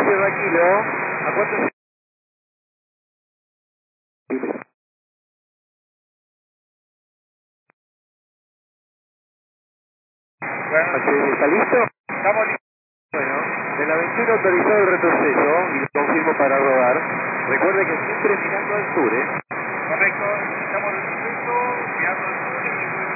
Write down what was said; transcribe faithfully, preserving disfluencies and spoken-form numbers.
Sierra Kilo. ¿A cuánto se... Bueno, ¿está listo? Estamos listos. Bueno, en la veintiuno autorizado el retroceso y lo confirmo para rodar. Recuerde que siempre mirando al sur, ¿eh? Correcto, estamos en el retroceso, mirando al sur.